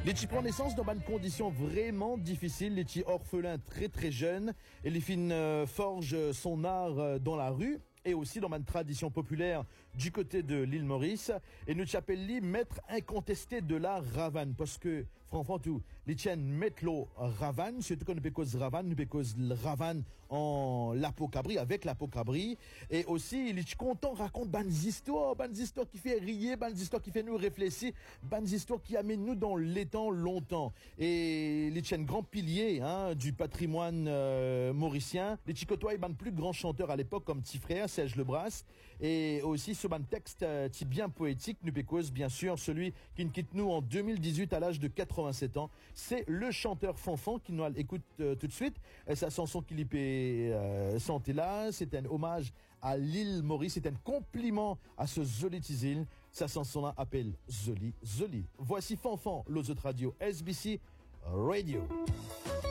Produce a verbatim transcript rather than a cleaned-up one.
Les petits prennent naissance dans une condition vraiment difficile, les petits orphelins très très jeunes, et les filles euh, forgent son art euh, dans la rue. Et aussi dans ma tradition populaire du côté de l'île Maurice. Et nous t'appelons maître incontesté de la Ravane. Parce que, franchement, tout, les tiens mettent l'eau Ravane, surtout qu'on ne peut cause Ravane, nous peut cause Ravane en l'apocabri, avec l'apocabri. Et aussi, les contents racontent bonnes histoires, bonnes histoires qui fait rire, bonnes histoires qui fait nous réfléchir, bonnes histoires qui amènent nous dans l'étang longtemps. Et les tiens grands piliers, hein, du patrimoine euh, mauricien. Les Chicotois et ben plus grands chanteurs à l'époque comme Petit Frère, Serge Lebras, et aussi ce ban texte euh, bien poétique, nous pécose bien sûr celui qui nous quitte nous en deux mille dix-huit à l'âge de quatre-vingt-sept ans. C'est le chanteur Fanfan qui nous écoute euh, tout de suite. Et sa chanson qui lui euh, santé là, c'est un hommage à l'île Maurice, c'est un compliment à ce joli île. Sa chanson là appelle Zoli Zoli. Voici Fanfan, l'Ozot Radio S B C Radio.